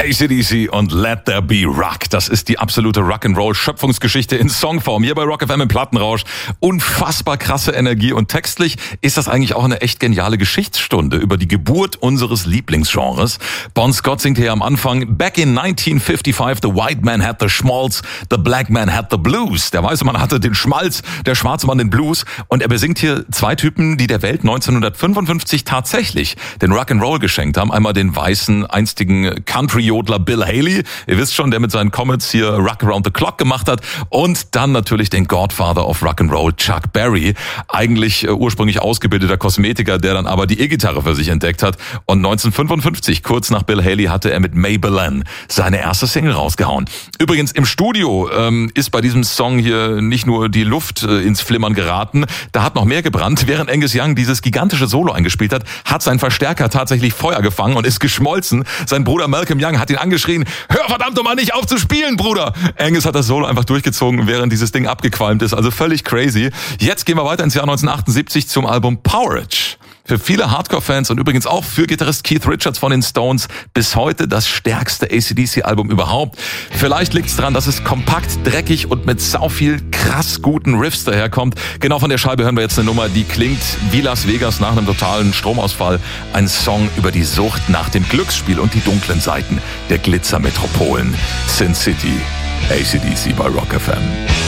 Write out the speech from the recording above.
AC/DC und Let There Be Rock. Das ist die absolute Rock'n'Roll-Schöpfungsgeschichte in Songform. Hier bei Rock FM im Plattenrausch. Unfassbar krasse Energie. Und textlich ist das eigentlich auch eine echt geniale Geschichtsstunde über die Geburt unseres Lieblingsgenres. Bon Scott singt hier am Anfang: Back in 1955, the white man had the schmaltz, the black man had the blues. Der weiße Mann hatte den Schmalz, der schwarze Mann den Blues. Und er besingt hier zwei Typen, die der Welt 1955 tatsächlich den Rock'n'Roll geschenkt haben. Einmal den weißen, einstigen Country-Jodler Bill Haley. Ihr wisst schon, der mit seinen Comets hier Rock Around the Clock gemacht hat. Und dann natürlich den Godfather of Rock'n'Roll, Chuck Berry. Eigentlich ursprünglich ausgebildeter Kosmetiker, der dann aber die E-Gitarre für sich entdeckt hat. Und 1955, kurz nach Bill Haley, hatte er mit Maybelline seine erste Single rausgehauen. Übrigens, im Studio ist bei diesem Song hier nicht nur die Luft ins Flimmern geraten, da hat noch mehr gebrannt. Während Angus Young dieses gigantische Solo eingespielt hat, hat sein Verstärker tatsächlich Feuer gefangen und ist geschmolzen. Sein Bruder Malcolm Young hat ihn angeschrien: Hör verdammt nochmal nicht auf zu spielen, Bruder! Angus hat das Solo einfach durchgezogen, während dieses Ding abgequalmt ist. Also völlig crazy. Jetzt gehen wir weiter ins Jahr 1978 zum Album Porridge. Für viele Hardcore-Fans und übrigens auch für Gitarrist Keith Richards von den Stones bis heute das stärkste AC/DC-Album überhaupt. Vielleicht liegt es daran, dass es kompakt, dreckig und mit sau viel krass guten Riffs daherkommt. Genau von der Scheibe hören wir jetzt eine Nummer, die klingt wie Las Vegas nach einem totalen Stromausfall. Ein Song über die Sucht nach dem Glücksspiel und die dunklen Seiten der Glitzermetropolen. Sin City, AC/DC bei Rock FM.